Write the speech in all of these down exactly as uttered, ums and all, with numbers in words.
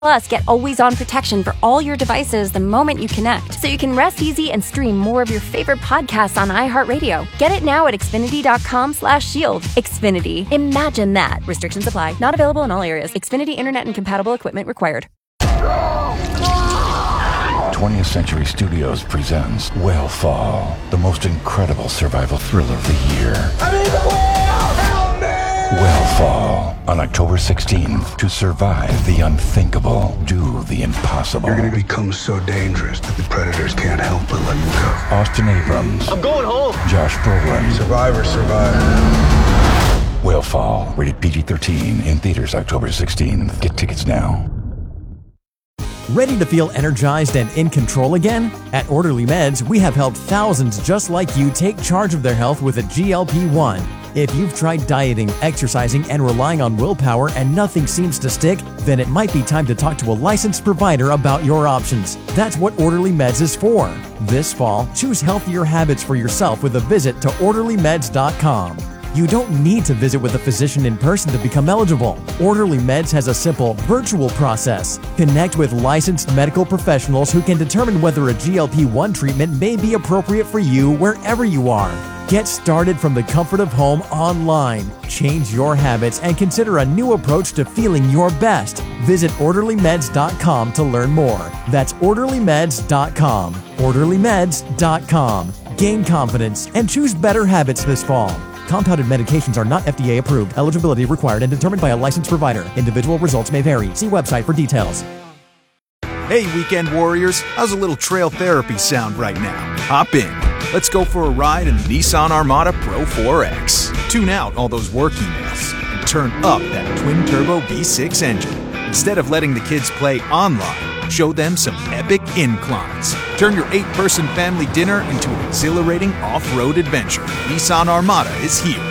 Plus, get always-on protection for all your devices the moment you connect, so you can rest easy and stream more of your favorite podcasts on iHeartRadio. Get it now at Xfinity.com slash shield. Xfinity. Imagine that. Restrictions apply. Not available in all areas. Xfinity Internet and compatible equipment required. twentieth Century Studios presents Whale-Fall, the most incredible survival thriller of the year. I need the whale! Help me! Whale-Fall, on October sixteenth. To survive the unthinkable, do the impossible. You're gonna become so dangerous that the predators can't help but let you go. Austin Abrams. I'm going home. Josh Brolin. Survivor, survivor. Whale-Fall, rated P G thirteen, in theaters October sixteenth. Get tickets now. Ready to feel energized and in control again? At Orderly Meds, we have helped thousands just like you take charge of their health with a G L P one. If you've tried dieting, exercising, and relying on willpower and nothing seems to stick, then it might be time to talk to a licensed provider about your options. That's what Orderly Meds is for. This fall, choose healthier habits for yourself with a visit to orderly meds dot com. You don't need to visit with a physician in person to become eligible. Orderly Meds has a simple, virtual process. Connect with licensed medical professionals who can determine whether a G L P one treatment may be appropriate for you wherever you are. Get started from the comfort of home online. Change your habits and consider a new approach to feeling your best. Visit orderly meds dot com to learn more. That's orderly meds dot com. orderly meds dot com. Gain confidence and choose better habits this fall. Compounded medications are not F D A approved. Eligibility required and determined by a licensed provider. Individual results may vary. See website for details. Hey, weekend warriors. How's a little trail therapy sound right now? Hop in. Let's go for a ride in the Nissan Armada Pro four X. Tune out all those work emails and turn up that twin-turbo V six engine. Instead of letting the kids play online, show them some epic inclines. Turn your eight-person family dinner into an exhilarating off-road adventure. Nissan Armada is here.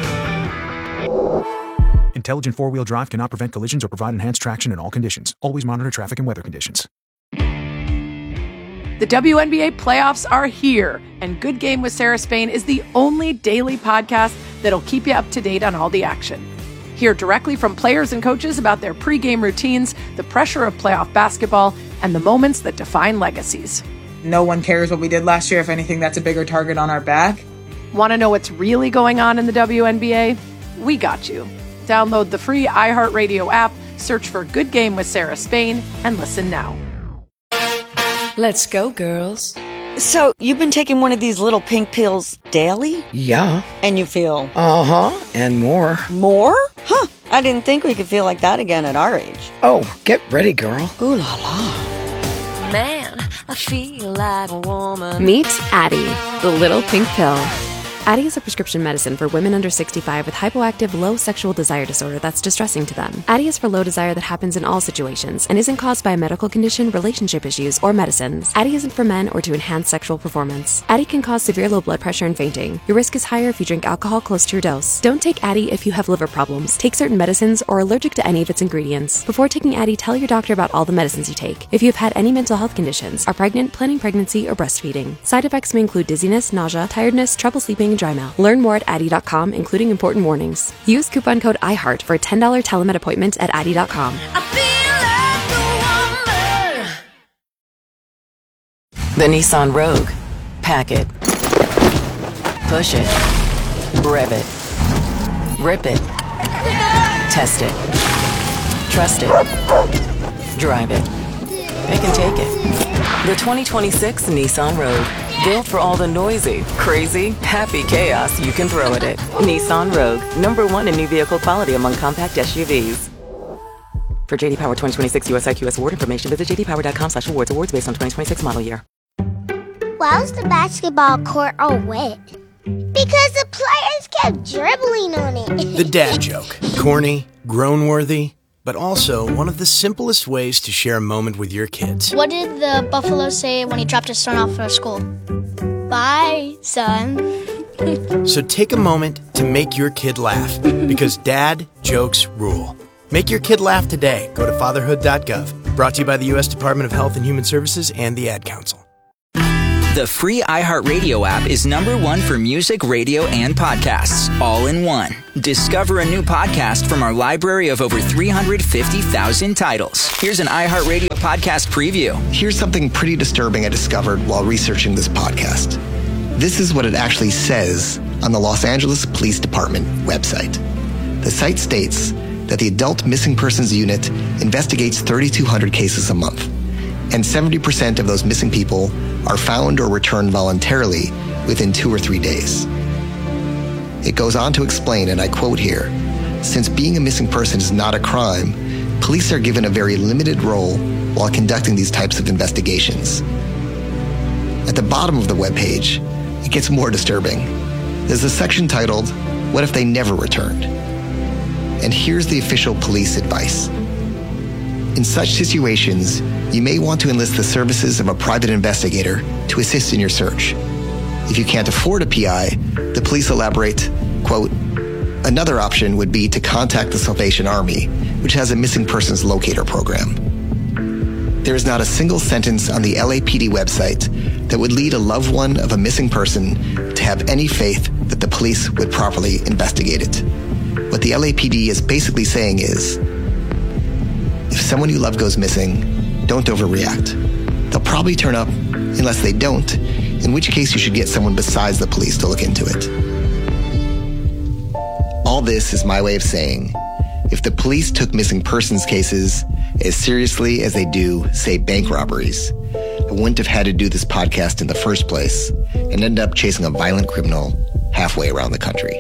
Intelligent four-wheel drive cannot prevent collisions or provide enhanced traction in all conditions. Always monitor traffic and weather conditions. The W N B A playoffs are here, and Good Game with Sarah Spain is the only daily podcast that'll keep you up to date on all the action. Hear directly from players and coaches about their pregame routines, the pressure of playoff basketball, and the moments that define legacies. No one cares what we did last year. If anything, that's a bigger target on our back. Want to know what's really going on in the W N B A? We got you. Download the free iHeartRadio app, search for Good Game with Sarah Spain, and listen now. Let's go, girls. So, you've been taking one of these little pink pills daily? Yeah. And you feel? Uh-huh, and more. More? Huh, I didn't think we could feel like that again at our age. Oh, get ready, girl. Ooh la la. Man, I feel like a woman. Meet Addyi, the little pink pill. Addyi is a prescription medicine for women under sixty-five with hypoactive low sexual desire disorder that's distressing to them. Addyi is for low desire that happens in all situations and isn't caused by a medical condition, relationship issues, or medicines. Addyi isn't for men or to enhance sexual performance. Addyi can cause severe low blood pressure and fainting. Your risk is higher if you drink alcohol close to your dose. Don't take Addyi if you have liver problems, take certain medicines, or are allergic to any of its ingredients. Before taking Addyi, tell your doctor about all the medicines you take. If you have had any mental health conditions, are pregnant, planning pregnancy, or breastfeeding. Side effects may include dizziness, nausea, tiredness, trouble sleeping, and dry mouth. Learn more at Addyi dot com, including important warnings. Use coupon code IHEART for a ten dollars telemed appointment at Addyi dot com. I feel like a woman. The Nissan Rogue. Pack it. Push it. Rev it. Rip it. Test it. Trust it. Drive it. Pick and take it. The twenty twenty-six Nissan Rogue. Built for all the noisy, crazy, happy chaos you can throw at it. Nissan Rogue, number one in new vehicle quality among compact S U Vs. For J D Power twenty twenty-six U S I Q S award information, visit j d power dot com slash awards. Awards based on twenty twenty-six model year. Why was the basketball court all wet? Because the players kept dribbling on it. The dad joke. Corny, groan-worthy, but also one of the simplest ways to share a moment with your kids. What did the buffalo say when he dropped his son off at school? Bye, son. So take a moment to make your kid laugh, because dad jokes rule. Make your kid laugh today. Go to fatherhood dot gov. Brought to you by the U S Department of Health and Human Services and the Ad Council. The free iHeartRadio app is number one for music, radio, and podcasts, all in one. Discover a new podcast from our library of over three hundred fifty thousand titles. Here's an iHeartRadio podcast preview. Here's something pretty disturbing I discovered while researching this podcast. This is what it actually says on the Los Angeles Police Department website. The site states that the Adult Missing Persons Unit investigates thirty-two hundred cases a month, and seventy percent of those missing people are found or returned voluntarily within two or three days. It goes on to explain, and I quote here, "Since being a missing person is not a crime, police are given a very limited role while conducting these types of investigations." At the bottom of the webpage, it gets more disturbing. There's a section titled, "What if they never returned?" And here's the official police advice. In such situations, you may want to enlist the services of a private investigator to assist in your search. If you can't afford a P I, the police elaborate, quote, "Another option would be to contact the Salvation Army, which has a missing persons locator program." There is not a single sentence on the L A P D website that would lead a loved one of a missing person to have any faith that the police would properly investigate it. What the L A P D is basically saying is, if someone you love goes missing, don't overreact. They'll probably turn up unless they don't, in which case you should get someone besides the police to look into it. All this is my way of saying, if the police took missing persons cases as seriously as they do, say, bank robberies, I wouldn't have had to do this podcast in the first place and end up chasing a violent criminal halfway around the country.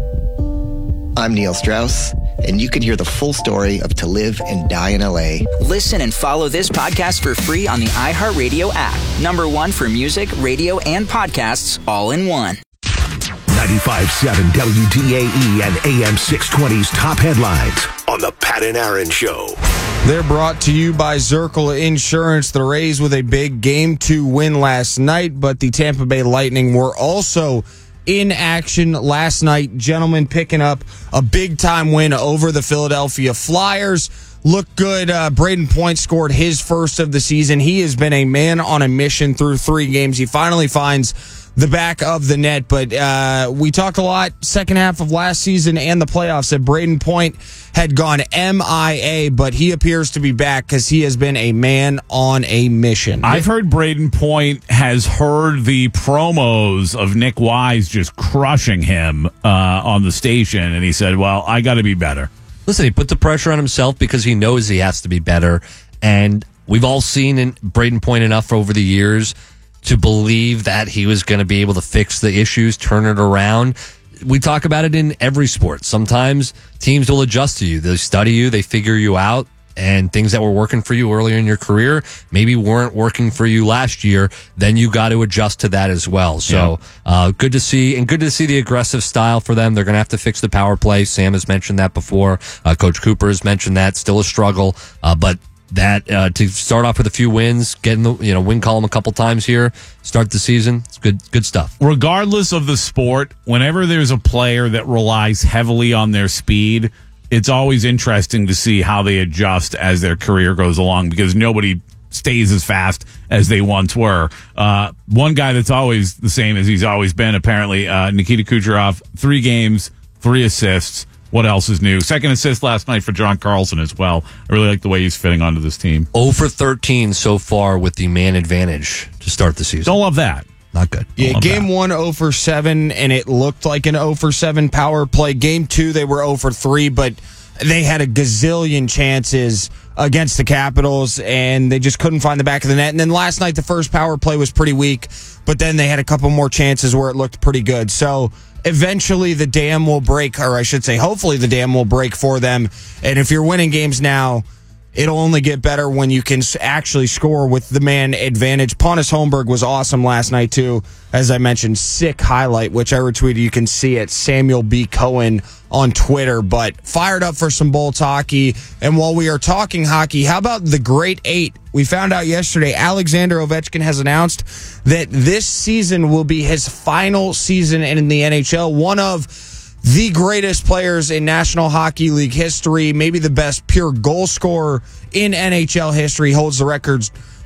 I'm Neil Strauss, and you can hear the full story of To Live and Die in L A. Listen and follow this podcast for free on the iHeartRadio app. Number one for music, radio, and podcasts, all in one. ninety-five point seven W D A E and A M six twenty's top headlines on the Pat and Aaron Show. They're brought to you by Zirkle Insurance. The Rays with a big game two win last night, but the Tampa Bay Lightning were also in action last night. Gentlemen picking up a big-time win over the Philadelphia Flyers. Looked good. Uh, Braden Point scored his first of the season. He has been a man on a mission through three games. He finally finds the back of the net, but uh, we talked a lot second half of last season and the playoffs that Braden Point had gone M I A, but he appears to be back because he has been a man on a mission. I've heard Braden Point has heard the promos of Nick Wise just crushing him uh, on the station, and he said, well, I got to be better. Listen, he put the pressure on himself because he knows he has to be better, and we've all seen in Braden Point enough over the years to believe that he was going to be able to fix the issues, turn it around. We talk about it in every sport. Sometimes teams will adjust to you. They study you, they figure you out, and things that were working for you earlier in your career maybe weren't working for you last year. Then you got to adjust to that as well. So yeah. uh, good to see, and good to see the aggressive style for them. They're going to have to fix the power play. Sam has mentioned that before. Uh, Coach Cooper has mentioned that. Still a struggle, uh, but that uh, to start off with a few wins, get in the you know win column a couple times here, start the season. It's good good stuff. Regardless of the sport, whenever there's a player that relies heavily on their speed, it's always interesting to see how they adjust as their career goes along, because nobody stays as fast as they once were. Uh, one guy that's always the same as he's always been, apparently, uh, Nikita Kucherov, three games, three assists. What else is new? Second assist last night for John Carlson as well. I really like the way he's fitting onto this team. oh for thirteen so far with the man advantage to start the season. Don't love that. Not good. Yeah, game one, oh for seven, and it looked like an oh for seven power play. Game two, they were oh for three, but they had a gazillion chances against the Capitals, and they just couldn't find the back of the net. And then last night, the first power play was pretty weak, but then they had a couple more chances where it looked pretty good. So eventually the dam will break, or I should say, hopefully the dam will break for them. And if you're winning games now, it'll only get better when you can actually score with the man advantage. Pontus Holmberg was awesome last night, too. As I mentioned, sick highlight, which I retweeted. You can see it, Samuel B. Cohen on Twitter. But fired up for some Bolts hockey. And while we are talking hockey, how about the Great Eight? We found out yesterday Alexander Ovechkin has announced that this season will be his final season in the N H L. One of the greatest players in National Hockey League history, maybe the best pure goal scorer in N H L history, holds the records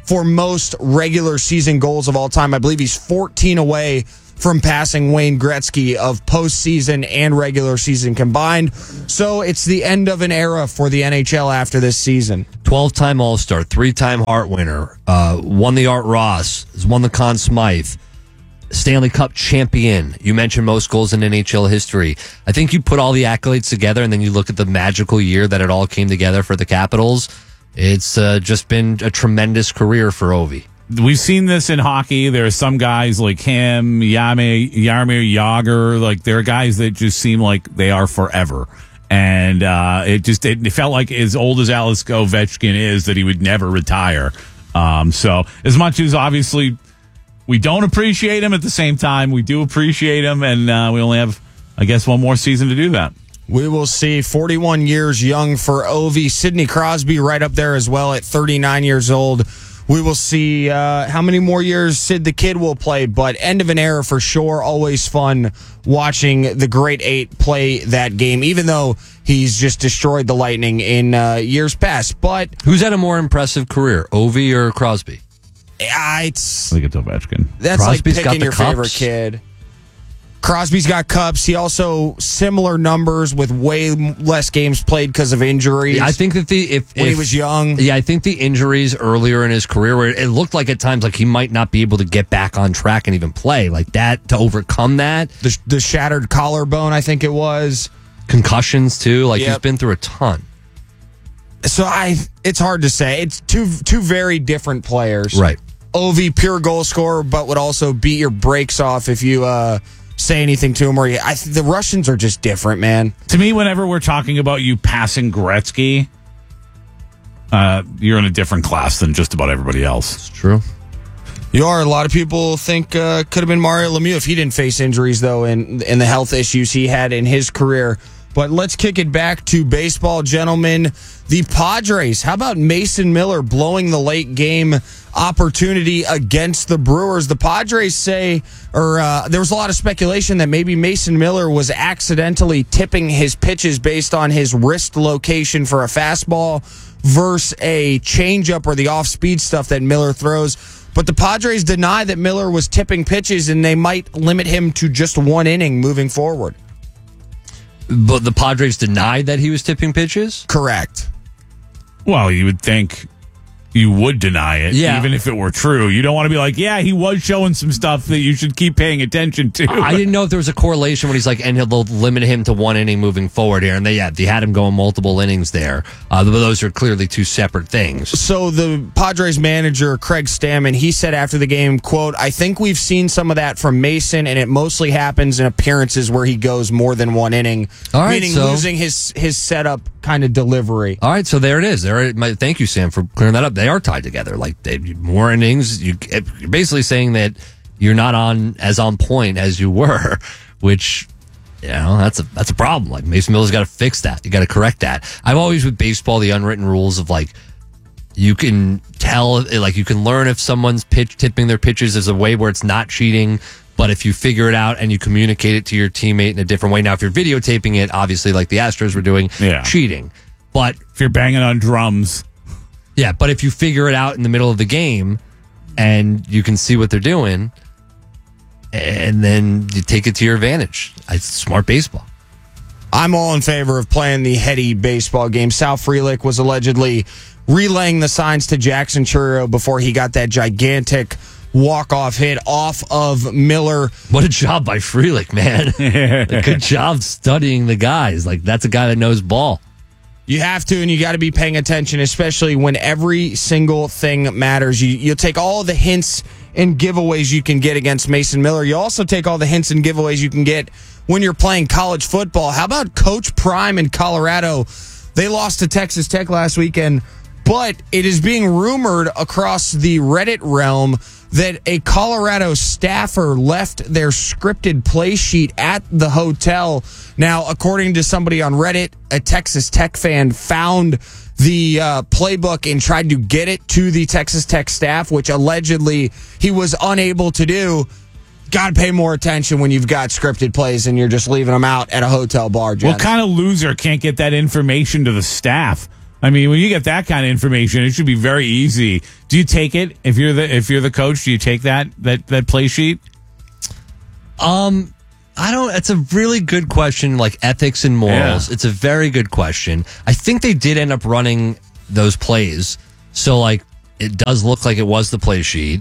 for most regular season goals of all time. I believe he's fourteen away from passing Wayne Gretzky of postseason and regular season combined. So it's the end of an era for the N H L after this season. twelve-time All-Star, three-time Hart winner, uh, won the Art Ross, has won the Conn Smythe, Stanley Cup champion. You mentioned most goals in N H L history. I think you put all the accolades together and then you look at the magical year that it all came together for the Capitals. It's uh, just been a tremendous career for Ovi. We've seen this in hockey. There are some guys like him, Yame, Jaromir Jagr. Like, there are guys that just seem like they are forever. And uh, it just it, it felt like, as old as Alex Ovechkin is, that he would never retire. Um, so as much as obviously we don't appreciate him, at the same time, we do appreciate him. And uh, we only have, I guess, one more season to do that. We will see. forty-one years young for Ovi. Sidney Crosby right up there as well at thirty-nine years old. We will see uh, how many more years Sid the Kid will play, but end of an era for sure. Always fun watching the Great Eight play that game, even though he's just destroyed the Lightning in uh, years past. But who's had a more impressive career, Ovi or Crosby? I, it's, I think it's Ovechkin. That's Crosby's like got picking the your cups. favorite kid. Crosby's got cups. He also similar numbers with way less games played because of injuries. Yeah, I think that the if when if, he was young, yeah, I think the injuries earlier in his career, where it looked like at times like he might not be able to get back on track and even play, like that, to overcome that, the, the shattered collarbone, I think it was, concussions too. Like Yep. he's been through a ton. So I, it's hard to say. It's two two very different players, Right. Ovi, pure goal scorer, but would also beat your brakes off if you uh, say anything to him. Or you, I, the Russians are just different, man. To me, whenever we're talking about you passing Gretzky, uh, you're in a different class than just about everybody else. It's true. You are. A lot of people think uh, could have been Mario Lemieux if he didn't face injuries, though, and, and the health issues he had in his career. But let's kick it back to baseball, gentlemen. The Padres. How about Mason Miller blowing the late game opportunity against the Brewers? The Padres say, or uh, there was a lot of speculation that maybe Mason Miller was accidentally tipping his pitches based on his wrist location for a fastball versus a changeup or the off-speed stuff that Miller throws. But the Padres deny that Miller was tipping pitches, and they might limit him to just one inning moving forward. But the Padres denied that he was tipping pitches? Correct. Well, you would think you would deny it, Yeah. even if it were true. You don't want to be like, yeah, he was showing some stuff that you should keep paying attention to. I didn't know if there was a correlation when he's like, and he'll limit him to one inning moving forward here. And they, yeah, they had him going multiple innings there. Uh, but those are clearly two separate things. So the Padres manager, Craig Stammen, he said after the game, quote, I think we've seen some of that from Mason, and it mostly happens in appearances where he goes more than one inning, All right, meaning so- losing his, his setup kind of delivery. All right, so there it is. There, my, thank you, Sam, for clearing that up. They are tied together. Like they, more innings. You, you're basically saying that you're not on as on point as you were, which, you know, that's a that's a problem. Like Mason Miller's got to fix that. You got to correct that. I've always with baseball the unwritten rules of like you can tell, like you can learn if someone's pitch tipping their pitches as a way where it's not cheating. But if you figure it out and you communicate it to your teammate in a different way, now if you're videotaping it, obviously like the Astros were doing, Yeah. cheating. But if you're banging on drums. Yeah, but if you figure it out in the middle of the game and you can see what they're doing, and then you take it to your advantage. It's smart baseball. I'm all in favor of playing the heady baseball game. Sal Frelick was allegedly relaying the signs to Jackson Chourio before he got that gigantic walk-off hit off of Miller. What a job by Frelick, man. A good job studying the guys. Like, that's a guy that knows ball. You have to, and you got to be paying attention, especially when every single thing matters. You, you'll take all the hints and giveaways you can get against Mason Miller. You also take all the hints and giveaways you can get when you're playing college football. How about Coach Prime in Colorado? They lost to Texas Tech last weekend, but it is being rumored across the Reddit realm that a Colorado staffer left their scripted play sheet at the hotel. Now, according to somebody on Reddit, a Texas Tech fan found the uh, playbook and tried to get it to the Texas Tech staff, which allegedly he was unable to do. Got to pay more attention when you've got scripted plays and you're just leaving them out at a hotel bar, Jen. What kind of loser can't get that information to the staff? I mean, when you get that kind of information, it should be very easy. Do you take it if you're the if you're the coach? Do you take that that that play sheet? Um, I don't. It's a really good question. Like ethics and morals, Yeah. it's a very good question. I think they did end up running those plays, so like it does look like it was the play sheet.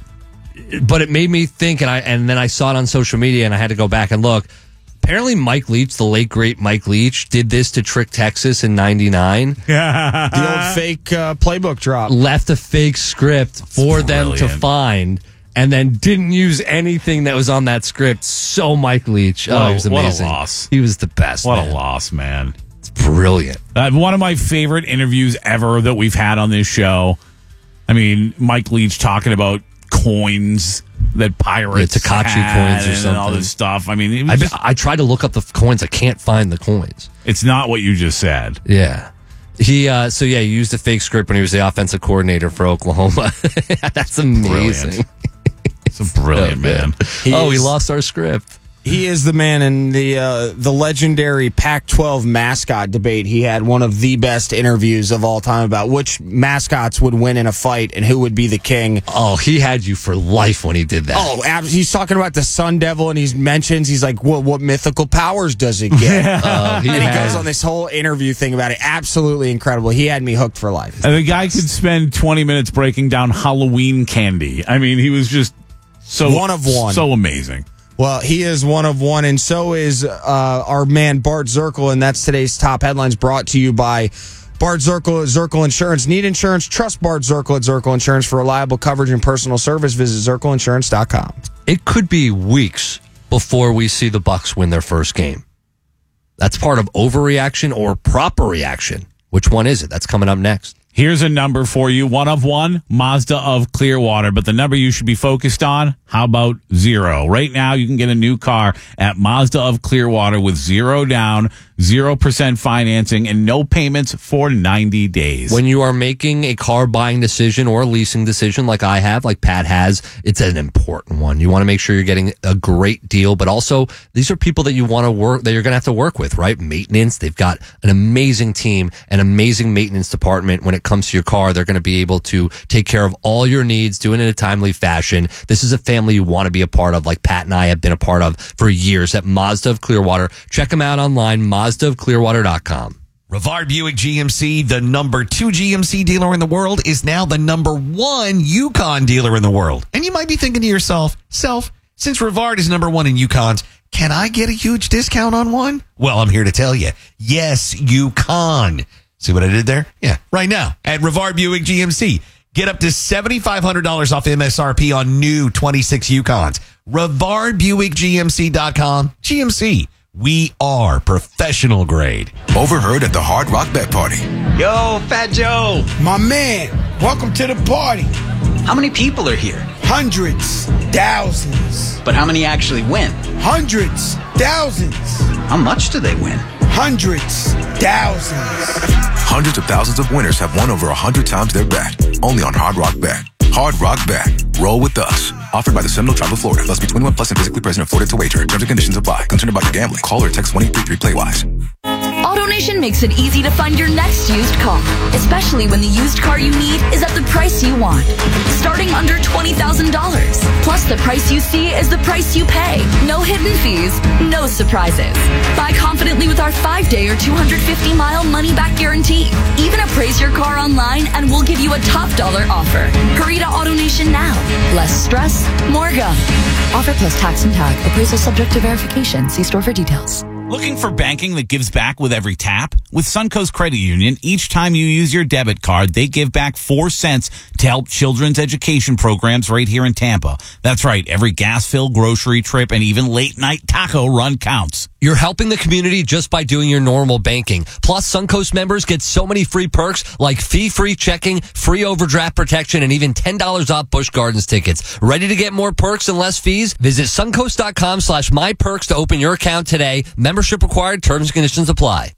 But it made me think, and I and then I saw it on social media, and I had to go back and look. Apparently, Mike Leach, the late great Mike Leach, did this to trick Texas in ninety-nine. The old fake uh, playbook drop. Left a fake script for them to brilliant. find, and then didn't use anything that was on that script. So Mike Leach, What oh, a- he was what a amazing. loss. He was the best. What man. a loss, man. It's brilliant. Uh, one of my favorite interviews ever that we've had on this show. I mean, Mike Leach talking about coins that pirates Yeah, Takachi had coins or and something. all this stuff. I mean, it was I, just, I tried to look up the coins. I can't find the coins. it's not what you just said. Yeah. He uh so yeah, he used a fake script when he was the offensive coordinator for Oklahoma. That's amazing. Brilliant. It's a brilliant man. He oh, he is- lost our script. He is the man in the uh, the legendary Pac twelve mascot debate. He had one of the best interviews of all time about which mascots would win in a fight and who would be the king. Oh, he had you for life when he did that. Oh, ab- he's talking about the Sun Devil, and he mentions, he's like, what, what mythical powers does it get? Oh, he and he had- goes on this whole interview thing about it. Absolutely incredible. He had me hooked for life. And the guy could spend twenty minutes breaking down Halloween candy. I mean, he was just so One of one. so amazing. Well, he is one of one, and so is uh, our man Bart Zirkel, and that's today's top headlines brought to you by Bart Zirkel at Zirkel Insurance. Need insurance? Trust Bart Zirkel at Zirkel Insurance for reliable coverage and personal service. Visit zirkel insurance dot com. It could be weeks before we see the Bucks win their first game. That's part of overreaction or proper reaction. Which one is it? That's coming up next. Here's a number for you. One of one, Mazda of Clearwater. But the number you should be focused on, how about zero? Right now, you can get a new car at Mazda of Clearwater with zero down, zero percent financing, and no payments for ninety days. When you are making a car buying decision or a leasing decision like I have, like Pat has, it's an important one. You want to make sure you're getting a great deal, but also these are people that you want to work, that you're going to have to work with, right? Maintenance. They've got an amazing team, an amazing maintenance department. When it comes to your car, they're going to be able to take care of all your needs, do it in a timely fashion. This is a family you want to be a part of, like Pat and I have been a part of for years at Mazda of Clearwater. Check them out online, mazda of clearwater dot com. Rivard Buick G M C, the number two G M C dealer in the world, is now the number one Yukon dealer in the world. And you might be thinking to yourself, self, since Rivard is number one in Yukons, can I get a huge discount on one? Well, I'm here to tell you, yes, you can. See what I did there? Yeah, right now at Rivard Buick G M C. Get up to seven thousand five hundred dollars off M S R P on new twenty-six Yukons. Rivard Buick G M C dot com. G M C. We are professional grade. Overheard at the Hard Rock Bet Party. Yo, Fat Joe. My man, welcome to the party. How many people are here? Hundreds, thousands. But how many actually win? Hundreds, thousands. How much do they win? Hundreds, thousands. Hundreds of thousands of winners have won over a hundred times their bet. Only on Hard Rock Bet. Hard Rock Bet. Roll with us. Offered by the Seminole Tribe of Florida. Must be twenty-one plus and physically present in Florida to wager. Terms and conditions apply. Concerned about your gambling? Call or text one eight three three play wise. AutoNation makes it easy to find your next used car, especially when the used car you need is at the price you want. Starting under twenty thousand dollars. Plus, the price you see is the price you pay. No hidden fees, no surprises. Buy confidently with our five-day or two hundred fifty mile money-back guarantee. Even appraise your car online and we'll give you a top dollar offer. Hurry to AutoNation now. Less stress, more gun. Offer plus tax and tag. Appraisal subject to verification. See store for details. Looking for banking that gives back with every tap? With Suncoast Credit Union, each time you use your debit card, they give back four cents to help children's education programs right here in Tampa. That's right. Every gas fill, grocery trip, and even late night taco run counts. You're helping the community just by doing your normal banking. Plus, Suncoast members get so many free perks like fee-free checking, free overdraft protection, and even ten dollars off Busch Gardens tickets. Ready to get more perks and less fees? Visit suncoast dot com slash my perks to open your account today. Membership required. Terms and conditions apply.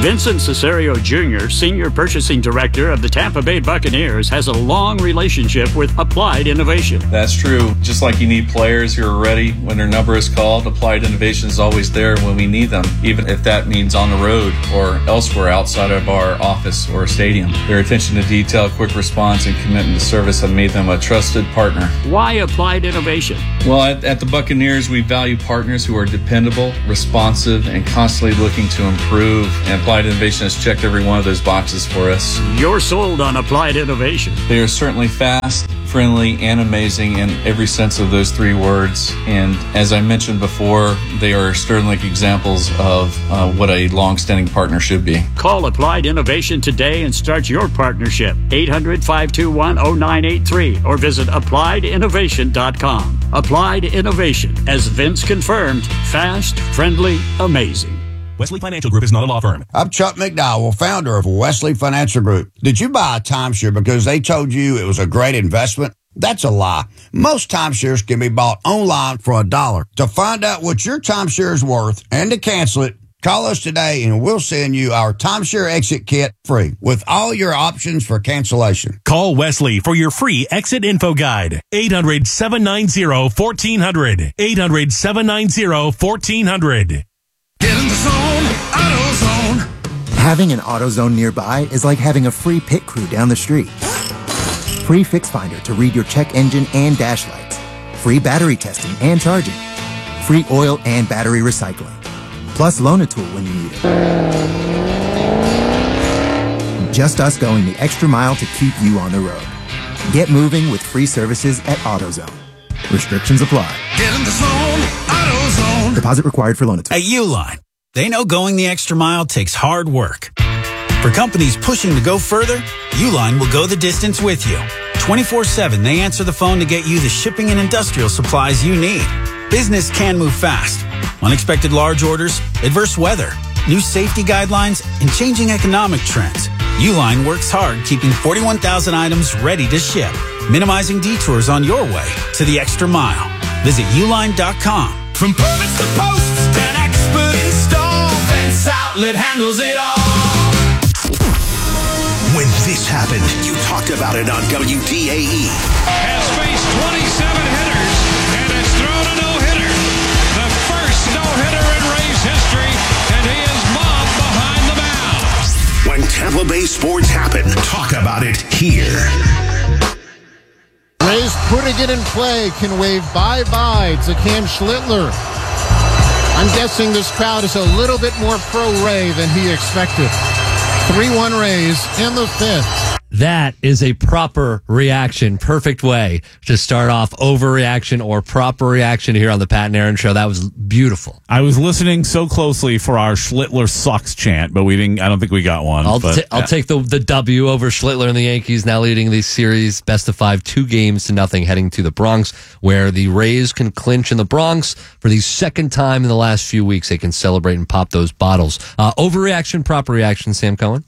Vincent Cesario Junior, Senior Purchasing Director of the Tampa Bay Buccaneers, has a long relationship with Applied Innovation. That's true. Just like you need players who are ready when their number is called, Applied Innovation is always there when we need them, even if that means on the road or elsewhere outside of our office or stadium. Their attention to detail, quick response, and commitment to service have made them a trusted partner. Why Applied Innovation? Well, at, at the Buccaneers, we value partners who are dependable, responsive, and constantly looking to improve. And Applied Innovation has checked every one of those boxes for us. You're sold on Applied Innovation. They are certainly fast, friendly, and amazing in every sense of those three words. And as I mentioned before, they are sterling examples of uh, what a long-standing partner should be. Call Applied Innovation today and start your partnership. eight hundred, five two one, oh nine eight three or visit applied innovation dot com. Applied Innovation, as Vince confirmed, fast, friendly, amazing. Wesley Financial Group is not a law firm. I'm Chuck McDowell, founder of Wesley Financial Group. Did you buy a timeshare because they told you it was a great investment? That's a lie. Most timeshares can be bought online for a dollar. To find out what your timeshare is worth and to cancel it, call us today and we'll send you our timeshare exit kit free with all your options for cancellation. Call Wesley for your free exit info guide. eight hundred, seven nine zero, one four zero zero. eight hundred, seven nine zero, one four zero zero. Get in the zone, AutoZone. Having an AutoZone nearby is like having a free pit crew down the street. Free Fix Finder to read your check engine and dash lights. Free battery testing and charging. Free oil and battery recycling. Plus loan a tool when you need it. Just us going the extra mile to keep you on the road. Get moving with free services at AutoZone. Restrictions apply. Get in the zone, AutoZone. Deposit required for loan a tool. At Uline, they know going the extra mile takes hard work. For companies pushing to go further, Uline will go the distance with you. twenty-four seven, they answer the phone to get you the shipping and industrial supplies you need. Business can move fast. Unexpected large orders, adverse weather, new safety guidelines, and changing economic trends. Uline works hard keeping forty-one thousand items ready to ship, minimizing detours on your way to the extra mile. Visit uline dot com. From permits to posts, an expert install. Fence Outlet handles it all. When this happened, you talked about it on W D A E. Has faced twenty-seven hitters and has thrown a no-hitter. The first no-hitter in Rays history, and he is mobbed behind the mound. When Tampa Bay sports happen, talk about it here. Rays putting it in play can wave bye-bye to Cam Schlittler. I'm guessing this crowd is a little bit more pro-Ray than he expected. three one Rays in the fifth. That is a proper reaction. Perfect way to start off overreaction or proper reaction here on the Pat and Aaron Show. That was beautiful. I was listening so closely for our Schlittler sucks chant, but we didn't. I don't think we got one. I'll, but, t- I'll yeah. take the the W over Schlittler and the Yankees, now leading the series best of five, two games to nothing, heading to the Bronx, where the Rays can clinch in the Bronx for the second time in the last few weeks. They can celebrate and pop those bottles. Uh, overreaction, proper reaction, Sam Cohen.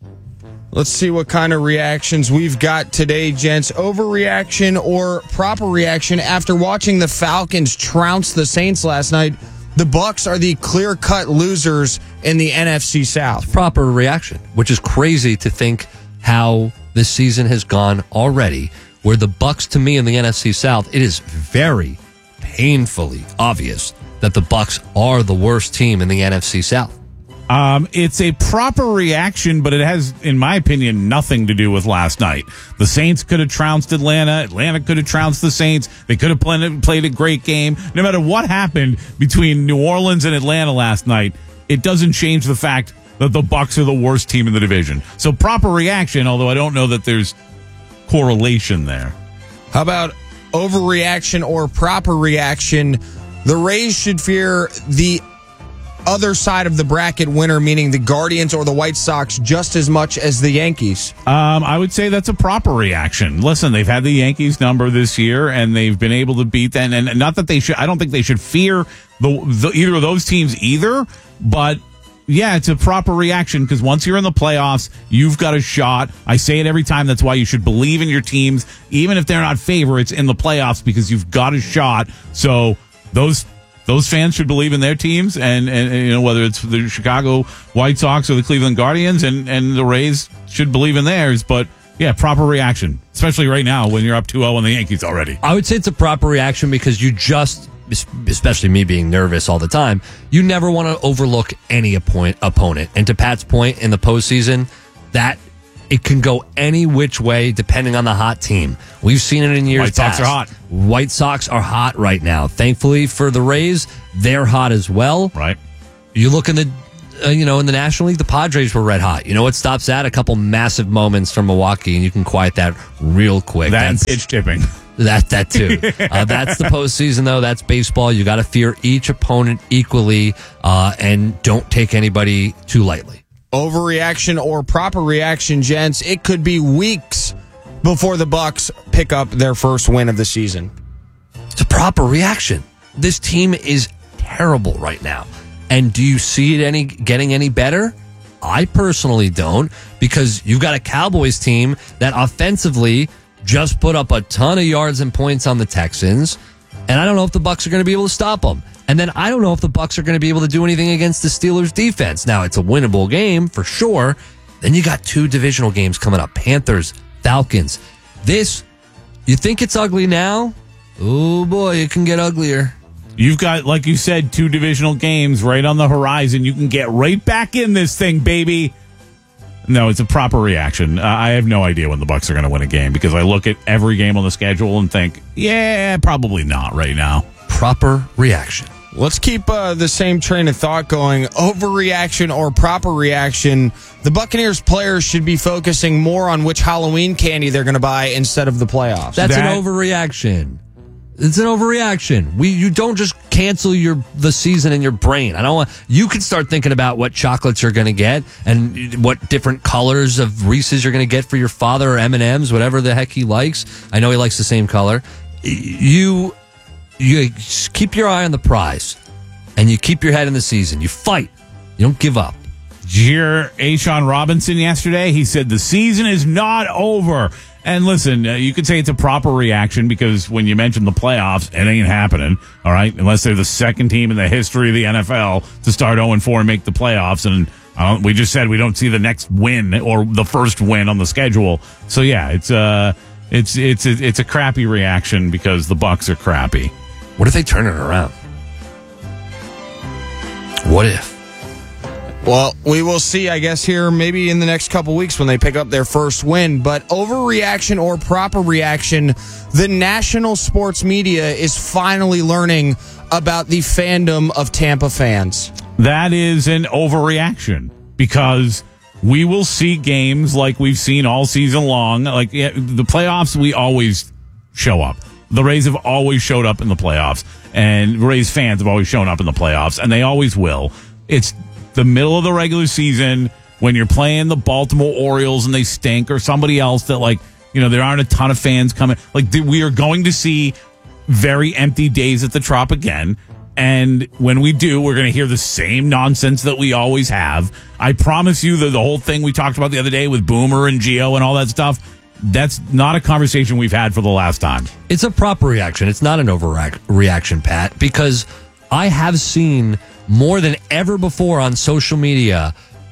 Let's see what kind of reactions we've got today, gents. Overreaction or proper reaction after watching the Falcons trounce the Saints last night. The Bucs are the clear-cut losers in the N F C South. Proper reaction, which is crazy to think how this season has gone already, where the Bucs, to me, in the N F C South, it is very painfully obvious that the Bucs are the worst team in the N F C South. Um, it's a proper reaction, but it has, in my opinion, nothing to do with last night. The Saints could have trounced Atlanta. Atlanta could have trounced the Saints. They could have played, played a great game. No matter what happened between New Orleans and Atlanta last night, it doesn't change the fact that the Bucs are the worst team in the division. So proper reaction, although I don't know that there's correlation there. How about overreaction or proper reaction? The Rays should fear the other side of the bracket winner, meaning the Guardians or the White Sox, just as much as the Yankees? Um, I would say that's a proper reaction. Listen, they've had the Yankees number this year, and they've been able to beat them. And not that they should, I don't think they should fear the, the either of those teams either, but yeah, it's a proper reaction because once you're in the playoffs, you've got a shot. I say it every time. That's why you should believe in your teams, even if they're not favorites in the playoffs, because you've got a shot. So those Those fans should believe in their teams, and, and, and you know, whether it's the Chicago White Sox or the Cleveland Guardians, and, and the Rays should believe in theirs. But yeah, proper reaction, especially right now when you're up two oh on the Yankees already. I would say it's a proper reaction because you just, especially me being nervous all the time, you never want to overlook any opponent. And to Pat's point, in the postseason, that it can go any which way depending on the hot team. We've seen it in years White past. Sox are hot. White Sox are hot right now. Thankfully for the Rays, they're hot as well. Right. You look in the, uh, you know, in the National League, the Padres were red hot. You know what stops that? A couple massive moments from Milwaukee, and you can quiet that real quick. That and That's pitch tipping. That that too. uh, that's the postseason, though. That's baseball. You got to fear each opponent equally, uh, and don't take anybody too lightly. Overreaction or proper reaction, gents. It could be weeks before the Bucks pick up their first win of the season. It's a proper reaction. This team is terrible right now. And do you see it any getting any better? I personally don't, because you've got a Cowboys team that offensively just put up a ton of yards and points on the Texans, and I don't know if the Bucks are going to be able to stop them. And then I don't know if the Bucks are going to be able to do anything against the Steelers defense. Now, it's a winnable game for sure. Then you got two divisional games coming up. Panthers, Falcons. This, you think it's ugly now? Oh boy, it can get uglier. You've got, like you said, two divisional games right on the horizon. You can get right back in this thing, baby. No, it's a proper reaction. Uh, I have no idea when the Bucks are going to win a game, because I look at every game on the schedule and think, yeah, probably not right now. Proper reaction. Let's keep uh, the same train of thought going. Overreaction or proper reaction. The Buccaneers players should be focusing more on which Halloween candy they're going to buy instead of the playoffs. That's That- an overreaction. It's an overreaction. We you don't just cancel your the season in your brain. I don't want you can start thinking about what chocolates you're going to get and what different colors of Reese's you're going to get for your father, or M and M's, whatever the heck he likes. I know he likes the same color. You you keep your eye on the prize, and you keep your head in the season. You fight. You don't give up. Did you hear A'Shaun Robinson yesterday? He said the season is not over. And listen, uh, you could say it's a proper reaction, because when you mention the playoffs, it ain't happening, all right? Unless they're the second team in the history of the N F L to start oh and four and make the playoffs. And uh, we just said we don't see the next win or the first win on the schedule. So, yeah, it's, uh, it's, it's, it's a crappy reaction because the Bucks are crappy. What if they turn it around? What if? Well, we will see, I guess, here maybe in the next couple weeks when they pick up their first win. But overreaction or proper reaction, the national sports media is finally learning about the fandom of Tampa fans. That is an overreaction, because we will see games like we've seen all season long. Like yeah, the playoffs, we always show up. The Rays have always showed up in the playoffs, and Rays fans have always shown up in the playoffs, and they always will. It's the middle of the regular season when you're playing the Baltimore Orioles and they stink, or somebody else that, like, you know, there aren't a ton of fans coming. Like, we are going to see very empty days at the Trop again. And when we do, we're going to hear the same nonsense that we always have. I promise you that the whole thing we talked about the other day with Boomer and Gio and all that stuff, that's not a conversation we've had for the last time. It's a proper reaction. It's not an overreaction, Pat, because I have seen more than ever before on social media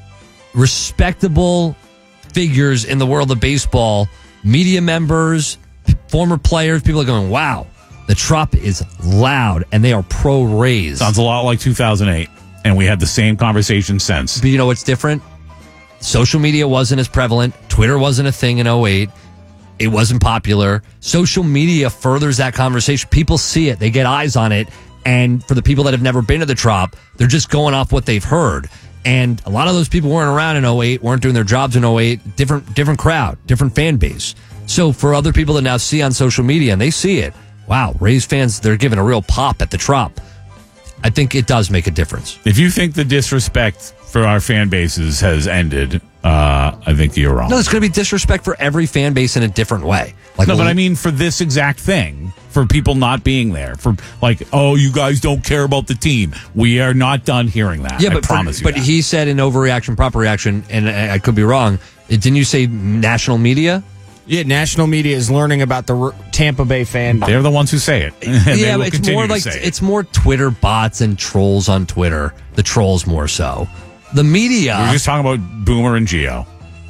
respectable figures in the world of baseball, media members, former players, people are going, wow, the Trop is loud, and they are pro-Rays. Sounds a lot like two thousand eight, and we had the same conversation since. But you know what's different? Social media wasn't as prevalent. Twitter wasn't a thing in oh eight. It wasn't popular. Social media furthers that conversation. People see it. They get eyes on it. And for the people that have never been to the Trop, they're just going off what they've heard. And a lot of those people weren't around in oh eight, weren't doing their jobs in oh eight. Different, different crowd, different fan base. So for other people that now see on social media and they see it, wow, Rays fans, they're giving a real pop at the Trop. I think it does make a difference. If you think the disrespect for our fan bases has ended, uh, I think you're wrong. No, it's going to be disrespect for every fan base in a different way. Like, no, but I mean for this exact thing, for people not being there, for like, oh, you guys don't care about the team. We are not done hearing that. Yeah, I but promise for, you. But that. he said in overreaction, proper reaction, and I, I could be wrong. Didn't you say national media? Yeah, national media is learning about the R- Tampa Bay fan. They're the ones who say it. And yeah, they will it's continue more to like say it. it's more Twitter bots and trolls on Twitter. The trolls more so. The media. We're just talking about Boomer and Gio,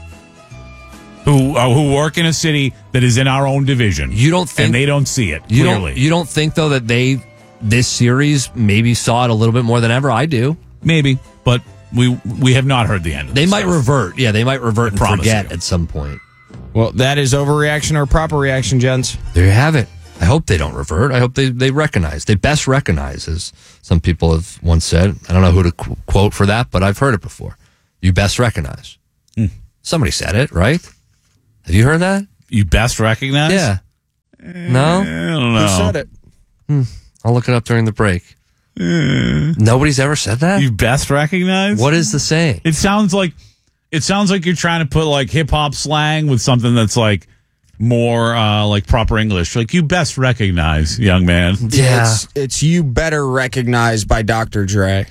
who uh, who work in a city that is in our own division. You don't think, and they don't see it you clearly. Don't, you don't think though that they this series maybe saw it a little bit more than ever? I do. Maybe, but we we have not heard the end of They this might stuff. revert. Yeah, they might revert and promise forget you. at some point. Well, that is overreaction or proper reaction, gents. There you have it. I hope they don't revert. I hope they, they recognize. They best recognize, as some people have once said. I don't know who to qu- quote for that, but I've heard it before. You best recognize. Hmm. Somebody said it, right? Have you heard that? You best recognize? Yeah. No? I don't know. Who said it? Hmm. I'll look it up during the break. Nobody's ever said that? You best recognize? What is the saying? It sounds like it sounds like you're trying to put like hip hop slang with something that's like more uh, like proper English. Like you best recognize, young man. Yeah. It's, it's You Better Recognize by Doctor Dre.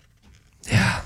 Yeah.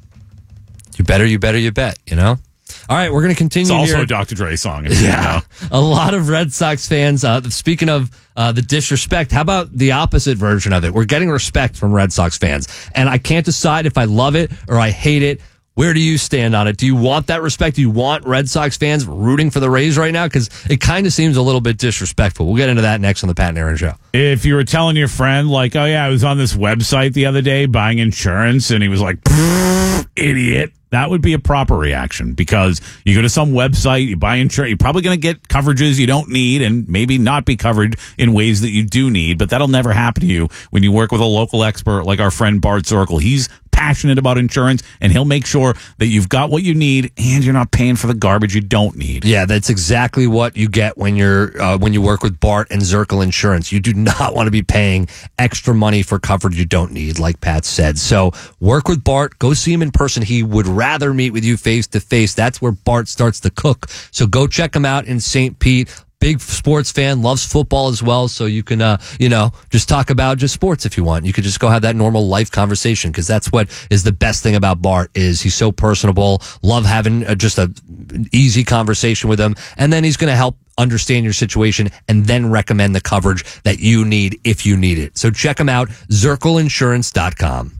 You better, you better, you bet, you know? All right, we're going to continue It's also here. a Doctor Dre song. If you didn't Yeah. know. A lot of Red Sox fans, uh, speaking of uh, the disrespect, how about the opposite version of it? We're getting respect from Red Sox fans, and I can't decide if I love it or I hate it. Where do you stand on it? Do you want that respect? Do you want Red Sox fans rooting for the Rays right now? Because it kind of seems a little bit disrespectful. We'll get into that next on the Pat and Aaron Show. If you were telling your friend, like, oh, yeah, I was on this website the other day buying insurance, and he was like, idiot, that would be a proper reaction because you go to some website, you buy insurance, you're probably going to get coverages you don't need and maybe not be covered in ways that you do need, but that'll never happen to you when you work with a local expert like our friend Bart Zirkel. He's passionate about insurance, and he'll make sure that you've got what you need and you're not paying for the garbage you don't need. Yeah, that's exactly what you get when you're uh, when you work with Bart and Zirkel Insurance. You do not want to be paying extra money for coverage you don't need, like Pat said. So work with Bart. Go see him in person. He would rather meet with you face to face. That's where Bart starts to cook. So go check him out in Saint Pete. Big sports fan, loves football as well. So you can, uh, you know, just talk about just sports if you want. You could just go have that normal life conversation because that's what is the best thing about Bart is he's so personable. Love having uh, just a easy conversation with him, and then he's going to help understand your situation and then recommend the coverage that you need if you need it. So check him out, Zirkel Insurance dot com.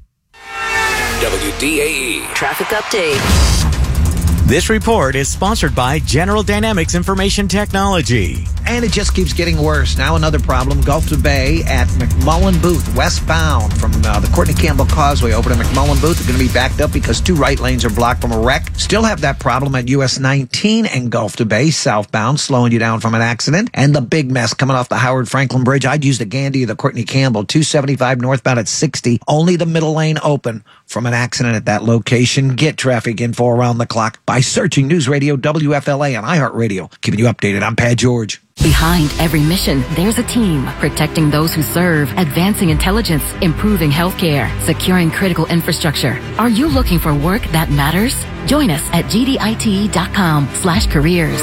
W D A E Traffic update. This report is sponsored by General Dynamics Information Technology. And it just keeps getting worse. Now another problem, Gulf to Bay at McMullen Booth, westbound from uh, the Courtney Campbell Causeway over to McMullen Booth. They're going to be backed up because two right lanes are blocked from a wreck. Still have that problem at U S nineteen and Gulf to Bay, southbound, slowing you down from an accident. And the big mess coming off the Howard Franklin Bridge. I'd use the Gandy of the Courtney Campbell, two seventy-five northbound at sixty. Only the middle lane open from an accident at that location. Get traffic info around the clock by searching News Radio W F L A on iHeartRadio. Keeping you updated. I'm Pat George. Behind every mission, there's a team protecting those who serve, advancing intelligence, improving healthcare, securing critical infrastructure. Are you looking for work that matters? Join us at G D I T dot com slash careers.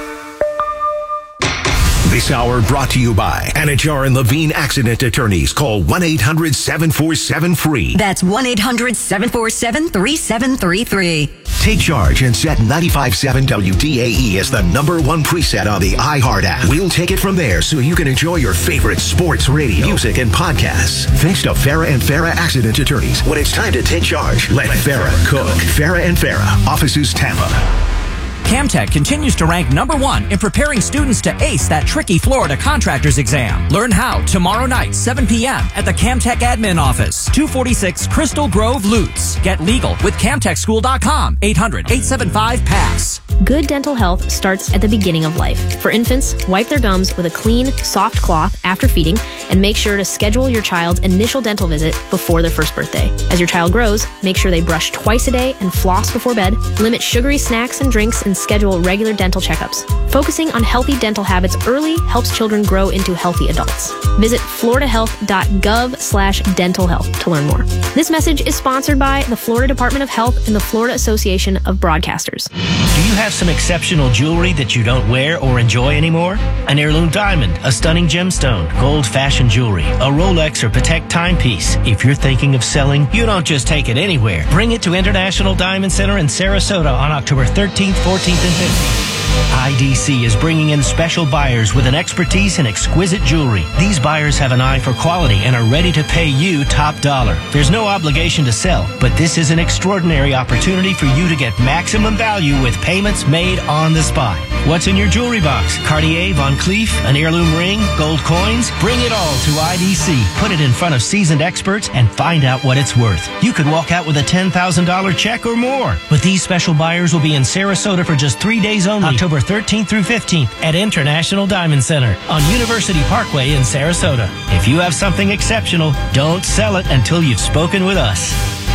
This hour brought to you by Anajar and Levine Accident Attorneys. Call one eight hundred seven four seven free. That's one eight hundred seven four seven three seven three three. Take charge and set ninety-five point seven W D A E as the number one preset on the iHeart app. We'll take it from there so you can enjoy your favorite sports, radio, music, and podcasts. Thanks to Farah and Farah Accident Attorneys. When it's time to take charge, let Farah cook. Farah and Farah, offices Tampa. Camtech continues to rank number one in preparing students to ace that tricky Florida contractor's exam. Learn how tomorrow night, seven p.m. at the Camtech admin office, two forty-six Crystal Grove, Lutz. Get legal with camtech school dot com, eight hundred eight seven five pass. Good dental health starts at the beginning of life. For infants, wipe their gums with a clean, soft cloth after feeding, and make sure to schedule your child's initial dental visit before their first birthday. As your child grows, make sure they brush twice a day and floss before bed, limit sugary snacks and drinks, and schedule regular dental checkups. Focusing on healthy dental habits early helps children grow into healthy adults. Visit florida health dot gov slash dental health to learn more. This message is sponsored by the Florida Department of Health and the Florida Association of Broadcasters. Do you have some exceptional jewelry that you don't wear or enjoy anymore? An heirloom diamond, a stunning gemstone, gold fashion jewelry, a Rolex or Patek timepiece. If you're thinking of selling, you don't just take it anywhere. Bring it to International Diamond Center in Sarasota on October thirteenth, fourteenth, and fifteenth. I D C is bringing in special buyers with an expertise in exquisite jewelry. These buyers have an eye for quality and are ready to pay you top dollar. There's no obligation to sell, but this is an extraordinary opportunity for you to get maximum value with payments made on the spot. What's in your jewelry box? Cartier, Von Cleef, an heirloom ring, gold coins? Bring it all to I D C. Put it in front of seasoned experts and find out what it's worth. You could walk out with a ten thousand dollars check or more. But these special buyers will be in Sarasota for just three days only, October thirteenth through fifteenth at International Diamond Center on University Parkway in Sarasota. If you have something exceptional, don't sell it until you've spoken with us.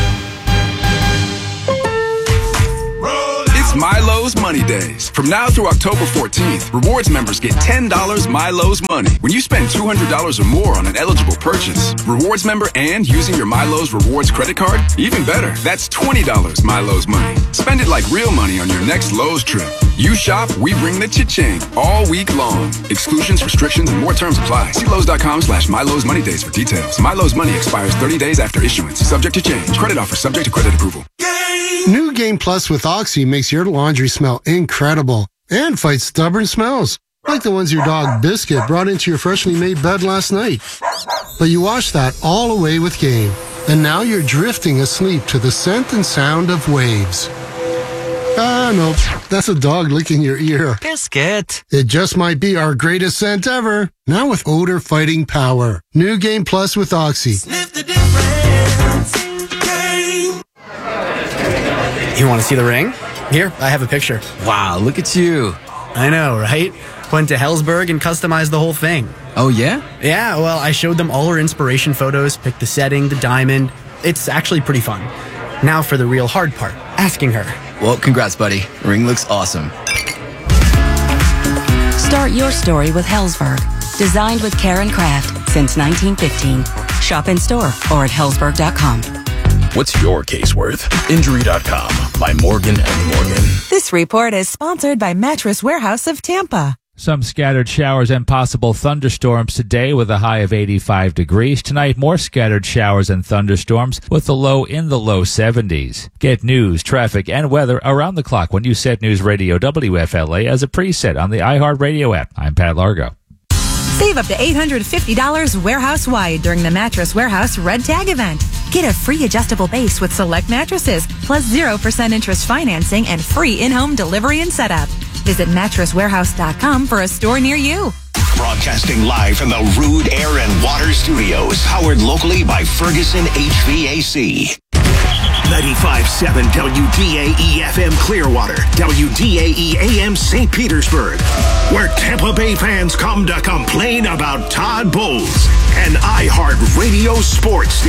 It's Milo's Money Days. From now through October fourteenth, rewards members get ten dollars Milo's Money when you spend two hundred dollars or more on an eligible purchase. Rewards member and using your Milo's Rewards credit card? Even better, that's twenty dollars Milo's Money. Spend it like real money on your next Lowe's trip. You shop, we bring the cha-ching all week long. Exclusions, restrictions, and more terms apply. See Lowe's.com slash Milo's Money Days for details. Milo's Money expires thirty days after issuance. Subject to change. Credit offer subject to credit approval. New Game Plus with Oxy makes your laundry smell incredible and fights stubborn smells, like the ones your dog Biscuit brought into your freshly made bed last night. But you wash that all away with Game, and now you're drifting asleep to the scent and sound of waves. Ah, no, that's a dog licking your ear. Biscuit. It just might be our greatest scent ever, now with odor fighting power. New Game Plus with Oxy. Sniff the difference. Game. You want to see the ring? Here, I have a picture. Wow, look at you. I know, right? Went to Hellsberg and customized the whole thing. Oh, yeah? Yeah, well, I showed them all her inspiration photos, picked the setting, the diamond. It's actually pretty fun. Now for the real hard part, asking her. Well, congrats, buddy. Ring looks awesome. Start your story with Hellsberg. Designed with care and craft since nineteen fifteen. Shop in store or at hellsberg dot com. What's your case worth? Injury dot com by Morgan and Morgan. This report is sponsored by Mattress Warehouse of Tampa. Some scattered showers and possible thunderstorms today with a high of eighty-five degrees. Tonight, more scattered showers and thunderstorms with a low in the low seventies. Get news, traffic, and weather around the clock when you set News Radio W F L A as a preset on the iHeartRadio app. I'm Pat Largo. Save up to eight hundred fifty dollars warehouse-wide during the Mattress Warehouse Red Tag event. Get a free adjustable base with select mattresses, plus zero percent interest financing and free in-home delivery and setup. Visit mattress warehouse dot com for a store near you. Broadcasting live from the Rude Air and Water Studios, powered locally by Ferguson H V A C. ninety-five point seven W D A E F M Clearwater, W D A E A M Saint Petersburg, where Tampa Bay fans come to complain about Todd Bowles, an iHeart Radio sports station.